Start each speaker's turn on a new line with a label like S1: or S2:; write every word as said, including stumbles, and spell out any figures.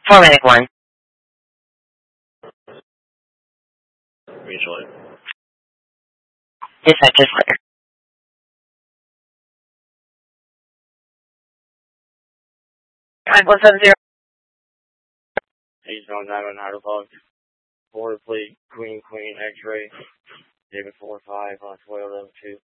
S1: Formatic one.
S2: Mutual aid.
S1: Dispatch is clear. Alright, one seven zero.
S2: He's going down on Hydro Fog. Border Fleet, Queen, Queen, X-Ray. David four five, uh, twelve level two.